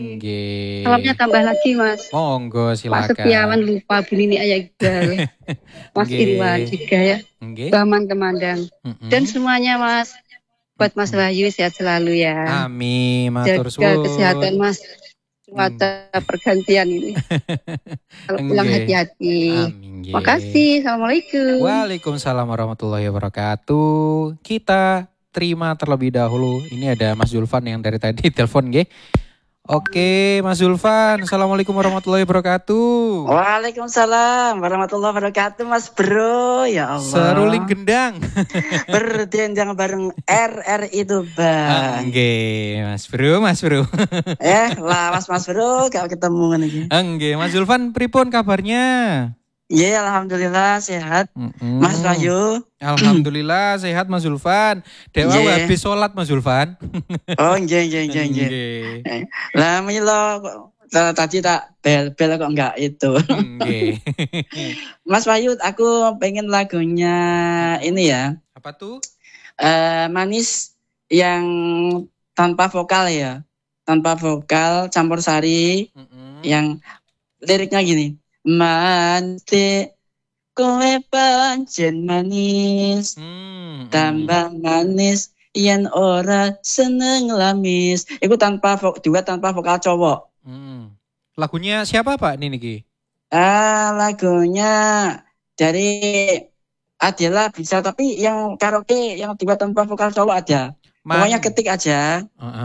Nggih. Salamnya tambah lagi, Mas. Monggo Pak silakan. Setiawan lupa, Bu Nini Ayah Iqbal. Mas Irwan juga ya. Baman Kemandang. Dan semuanya, Mas. Buat Mas Wahyu sehat selalu ya. Amin, matur suwun. Jaga kesehatan, Mas. Cuaca pergantian ini. Kalau pulang hati-hati. Makasih. Assalamualaikum. Waalaikumsalam warahmatullahi wabarakatuh. Kita terima terlebih dahulu. Ini ada Mas Zulfan yang dari tadi telepon nggih. Oke, Mas Zulfan. Assalamualaikum warahmatullahi wabarakatuh. Waalaikumsalam warahmatullahi wabarakatuh, Mas Bro. Ya Allah. Seruling gendang. Berdendang bareng RRI itu, Bang. Nggih, Mas Bro. Lah Mas Bro, gak ketemu lagi. Nggih, Mas Zulfan pripun kabarnya? Iya, alhamdulillah sehat. Mas Wahyu. Alhamdulillah sehat Mas Zulfan. Dewa habis sholat Mas Zulfan. Oh, nggih. Lah milo tadi tak bel kok enggak itu. Nggih. Mas Wahyu, aku pengen lagunya ini ya. Apa tuh? Manis yang tanpa vokal ya. Tanpa vokal campur sari. Yang liriknya gini. Manti kowe pancen manis, tambah manis yen ora seneng lamis. Itu tanpa vokal cowok. Lagunya siapa Pak niki? Lagunya dari Adela bisa, tapi yang karaoke yang tiba tanpa vokal cowok ada. Pokoknya ketik aja.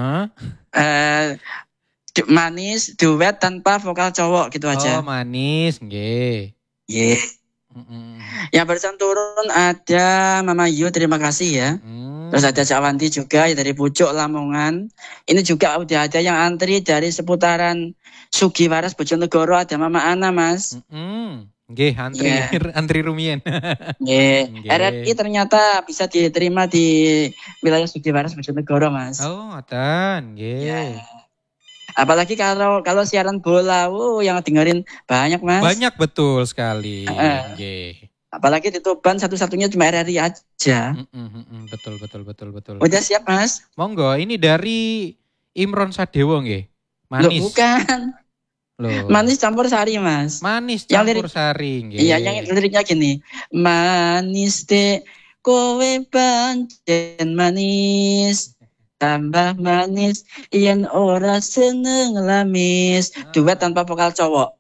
Manis duet tanpa vokal cowok gitu aja. Oh, manis, nggih. Nggih. Yang barusan turun ada Mama Yu, terima kasih ya. Terus ada Cawanti juga ya dari Pucuk Lamongan. Ini juga udah ada yang antri dari seputaran Sugiwaras Bojonegoro, ada Mama Ana, Mas. Nggih, antri rumien. Nggih. RRI ternyata bisa diterima di wilayah Sugiwaras Bojonegoro, Mas. Oh, ngoten, nggih. Yeah. Apalagi kalau siaran bola, yang dengerin banyak, Mas. Banyak betul sekali. Apalagi di Tuban satu-satunya cuma RRI aja. Betul. Udah siap, Mas? Monggo, ini dari Imron Sadewo nggih. Manis. Loh, bukan. Loh. Manis campur sari, Mas. Manis campur sari nggih. Iya, yang liriknya gini. Manis teh kowe pancen manis. Tambah manis yen ora seneng lamis. Duet tanpa vokal cowok.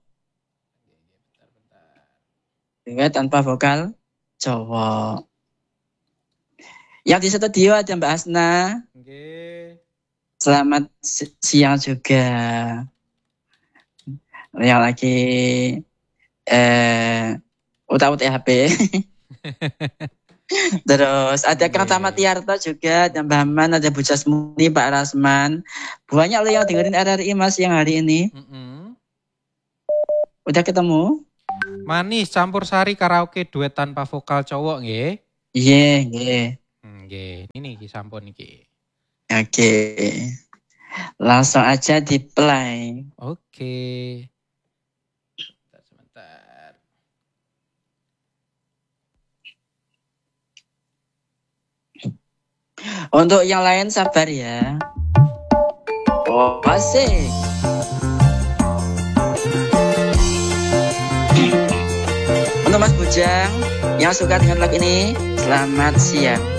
Duet tanpa vokal cowok. Yang di studio ada Mbak Asna. Selamat siang juga. Yang lagi utak HP. Terus ada Kang Tamat Tiarto juga, ada Mbak Man, ada Bu Jasmuni, Pak Rasman. Banyak loh yang dengerin RRI, Mas, yang hari ini. Udah ketemu? Manis campur sari karaoke duet tanpa vokal cowok nggih. Iya. Nggih, ini sampun iki. Oke. Langsung aja di play. Oke. Untuk yang lain sabar ya. Oh, asik. Untuk Mas Bujang yang suka dengan lagu ini, selamat siang.